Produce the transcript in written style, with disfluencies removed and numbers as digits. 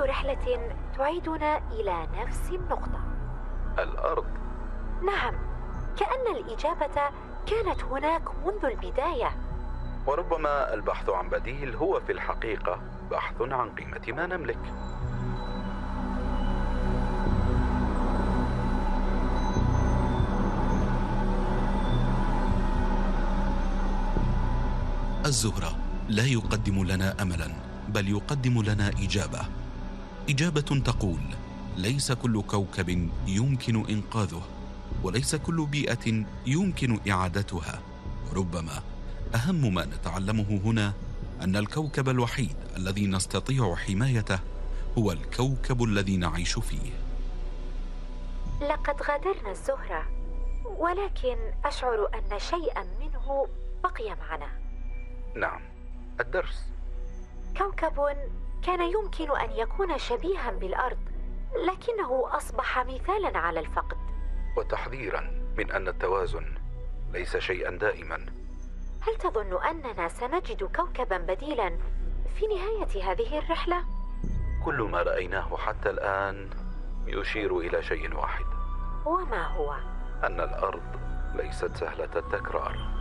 كل رحلة تعيدنا إلى نفس النقطة. الأرض. نعم، كأن الإجابة كانت هناك منذ البداية. وربما البحث عن بديل هو في الحقيقة بحث عن قيمة ما نملك. الزهرة لا يقدم لنا أملا، بل يقدم لنا إجابة تقول: ليس كل كوكب يمكن إنقاذه، وليس كل بيئة يمكن إعادتها. ربما أهم ما نتعلمه هنا أن الكوكب الوحيد الذي نستطيع حمايته هو الكوكب الذي نعيش فيه. لقد غادرنا الزهرة، ولكن أشعر أن شيئا منه بقي معنا. نعم، الدرس. كوكب كان يمكن أن يكون شبيها بالأرض، لكنه أصبح مثالا على الفقد، وتحذيرا من أن التوازن ليس شيئا دائما. هل تظن أننا سنجد كوكبا بديلا في نهاية هذه الرحلة؟ كل ما رأيناه حتى الآن يشير إلى شيء واحد. وما هو؟ أن الأرض ليست سهلة التكرار.